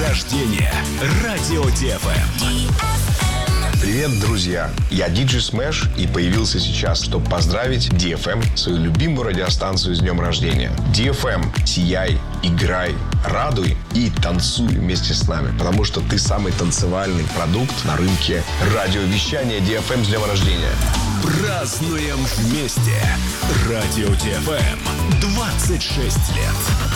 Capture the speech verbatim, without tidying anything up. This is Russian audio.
рождения. Радио ди эф эм. Привет, друзья! Я диджей Смэш и появился сейчас, чтобы поздравить ди эф эм, свою любимую радиостанцию, с днем рождения. ди эф эм, сияй, играй, радуй и танцуй вместе с нами, потому что ты самый танцевальный продукт на рынке радиовещания. ди эф эм, с днем рождения! Празднуем вместе. Радио ди эф эм. двадцать шесть лет.